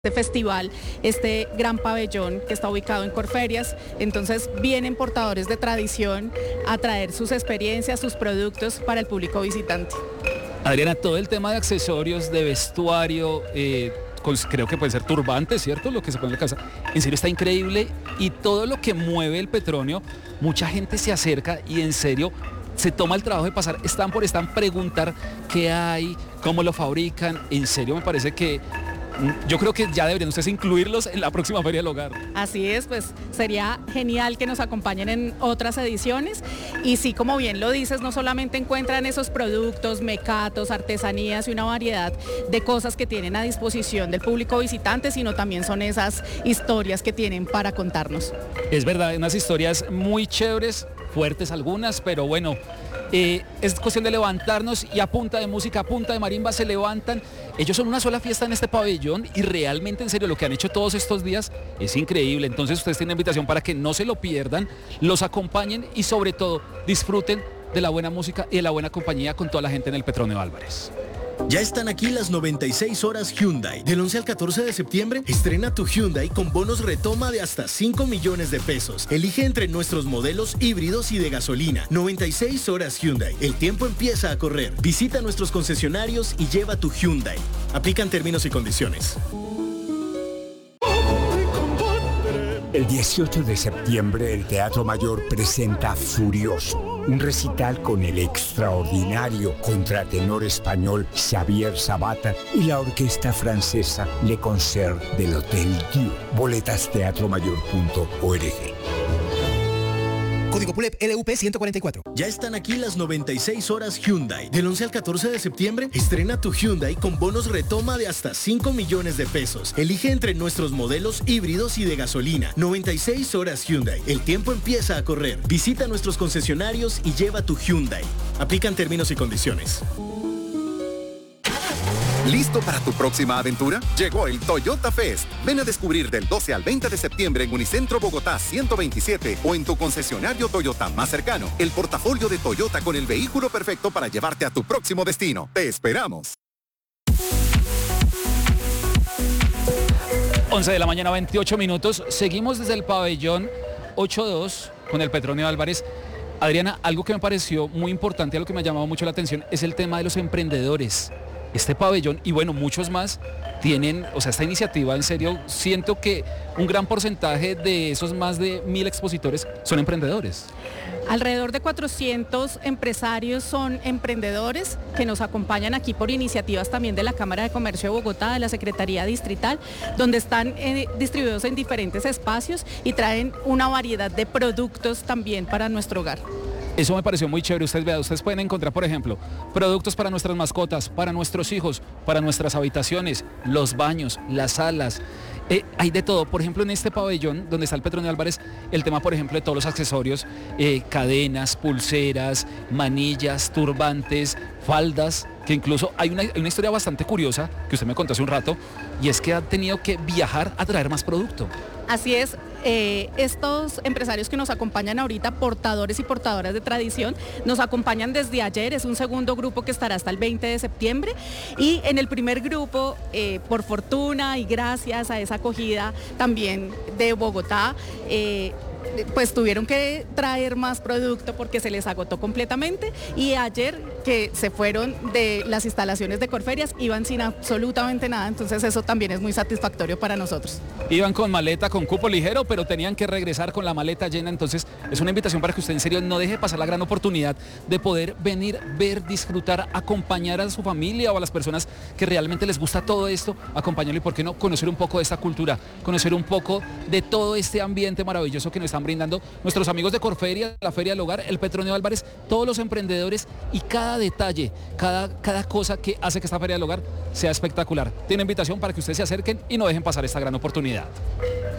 este festival, este gran pabellón que está ubicado en Corferias. Entonces vienen portadores de tradición a traer sus experiencias, sus productos para el público visitante. Adriana, todo el tema de accesorios, de vestuario, creo que puede ser turbantes, ¿cierto? Lo que se pone en la casa. En serio está increíble y todo lo que mueve el Petronio, mucha gente se acerca y en serio se toma el trabajo de pasar stand por stand, preguntar qué hay, cómo lo fabrican. En serio me parece que yo creo que ya deberían ustedes incluirlos en la próxima Feria del Hogar. Así es, pues sería genial que nos acompañen en otras ediciones. Y sí, como bien lo dices, no solamente encuentran esos productos, mecatos, artesanías y una variedad de cosas que tienen a disposición del público visitante, sino también son esas historias que tienen para contarnos. Es verdad, unas historias muy chéveres, fuertes algunas, pero bueno, es cuestión de levantarnos y a punta de música, a punta de marimba se levantan. Ellos son una sola fiesta en este pabellón y realmente en serio lo que han hecho todos estos días es increíble. Entonces ustedes tienen invitación para que no se lo pierdan, los acompañen y sobre todo disfruten de la buena música y de la buena compañía con toda la gente en el Petronio Álvarez. Ya están aquí las 96 horas Hyundai. Del 11 al 14 de septiembre, estrena tu Hyundai con bonos retoma de hasta 5 millones de pesos. Elige entre nuestros modelos híbridos y de gasolina. 96 horas Hyundai. El tiempo empieza a correr. Visita nuestros concesionarios y lleva tu Hyundai. Aplican términos y condiciones. El 18 de septiembre el Teatro Mayor presenta Furioso, un recital con el extraordinario contratenor español Xavier Sabata y la orquesta francesa Le Concert del Hotel Dieu. Boletas teatromayor.org. Código PULEP LUP 144. Ya están aquí las 96 horas Hyundai. Del 11 al 14 de septiembre, estrena tu Hyundai con bonos retoma de hasta 5 millones de pesos. Elige entre nuestros modelos híbridos y de gasolina. 96 horas Hyundai. El tiempo empieza a correr. Visita nuestros concesionarios y lleva tu Hyundai. Aplican términos y condiciones. ¿Listo para tu próxima aventura? Llegó el Toyota Fest. Ven a descubrir del 12 al 20 de septiembre en Unicentro Bogotá 127 o en tu concesionario Toyota más cercano el portafolio de Toyota con el vehículo perfecto para llevarte a tu próximo destino. ¡Te esperamos! 11 de la mañana, 28 minutos. Seguimos desde el pabellón 8-2 con el Petronio Álvarez. Adriana, algo que me pareció muy importante, algo que me ha llamado mucho la atención, es el tema de los emprendedores. Este pabellón, y bueno, muchos más, tienen, esta iniciativa, en serio, siento que un gran porcentaje de esos más de 1.000 expositores son emprendedores. Alrededor de 400 empresarios son emprendedores que nos acompañan aquí por iniciativas también de la Cámara de Comercio de Bogotá, de la Secretaría Distrital, donde están distribuidos en diferentes espacios y traen una variedad de productos también para nuestro hogar. Eso me pareció muy chévere. Ustedes pueden encontrar, por ejemplo, productos para nuestras mascotas, para nuestros hijos, para nuestras habitaciones, los baños, las salas. Hay de todo. Por ejemplo, en este pabellón donde está el Petronio Álvarez, el tema, por ejemplo, de todos los accesorios, cadenas, pulseras, manillas, turbantes, faldas, que incluso hay una historia bastante curiosa que usted me contó hace un rato, y es que ha tenido que viajar a traer más producto. Así es. Estos empresarios que nos acompañan ahorita, portadores y portadoras de tradición, nos acompañan desde ayer. Es un segundo grupo que estará hasta el 20 de septiembre y en el primer grupo, por fortuna y gracias a esa acogida también de Bogotá, pues tuvieron que traer más producto porque se les agotó completamente, y ayer que se fueron de las instalaciones de Corferias iban sin absolutamente nada, entonces eso también es muy satisfactorio para nosotros. Iban con maleta, con cupo ligero, pero tenían que regresar con la maleta llena, entonces es una invitación para que usted en serio no deje pasar la gran oportunidad de poder venir, ver, disfrutar, acompañar a su familia o a las personas que realmente les gusta todo esto, acompañarlo y por qué no conocer un poco de esta cultura, conocer un poco de todo este ambiente maravilloso que nos están brindando nuestros amigos de Corferias, la Feria del Hogar, el Petronio Álvarez, todos los emprendedores y cada detalle, cada cosa que hace que esta Feria del Hogar sea espectacular. Tiene invitación para que ustedes se acerquen y no dejen pasar esta gran oportunidad.